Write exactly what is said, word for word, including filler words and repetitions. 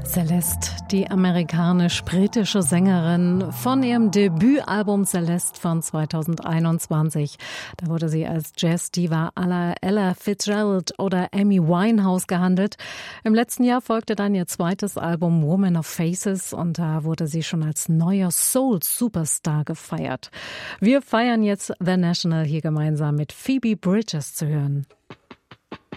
Celeste, die amerikanisch-britische Sängerin, von ihrem Debütalbum Celeste von zweitausendeinundzwanzig. Da wurde sie als Jazz-Diva à la Ella Fitzgerald oder Amy Winehouse gehandelt. Im letzten Jahr folgte dann ihr zweites Album Woman of Faces und da wurde sie schon als neuer Soul-Superstar gefeiert. Wir feiern jetzt The National hier gemeinsam mit Phoebe Bridgers zu hören.